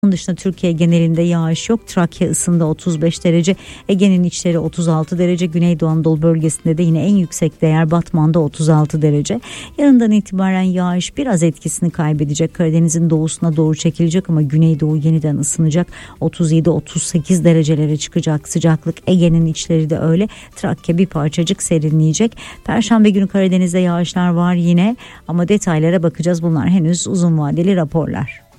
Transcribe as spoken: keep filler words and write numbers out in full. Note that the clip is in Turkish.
Bunun dışında Türkiye genelinde yağış yok. Trakya ısında otuz beş derece, Ege'nin içleri otuz altı derece, Güneydoğu Anadolu bölgesinde de yine en yüksek değer Batman'da otuz altı derece. Yarından itibaren yağış biraz etkisini kaybedecek. Karadeniz'in doğusuna doğru çekilecek ama Güneydoğu yeniden ısınacak. otuz yedi otuz sekiz derecelere çıkacak sıcaklık. Ege'nin içleri de öyle. Trakya bir parçacık serinleyecek. Perşembe günü Karadeniz'de yağışlar var yine ama detaylara bakacağız. Bunlar henüz uzun vadeli raporlar.